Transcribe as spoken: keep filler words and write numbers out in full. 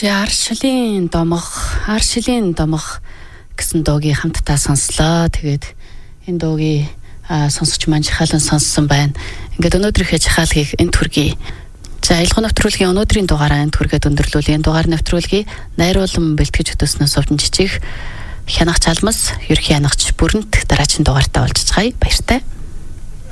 чи аршилын домог, аршилын домог гэсэн дуугийг хамтдаа сонслоо. Тэгээд энэ дуугийг сонсогч маань жахаалан сонссон байна. Ингээд өнөөдрийнхээ жахаалгийг энэ төргий. За аялал навтруулгийн өнөөдрийн дугаараа энэ төргээд өндөрлүүлээ. Энэ дугаар навтруулгийг найруулан бэлтгэж өдөөснөөс овдон жижиг хянагч алмас, ерхий хянагч бүрэнт дараагийн дугаартаа олж цаая. Баяртай.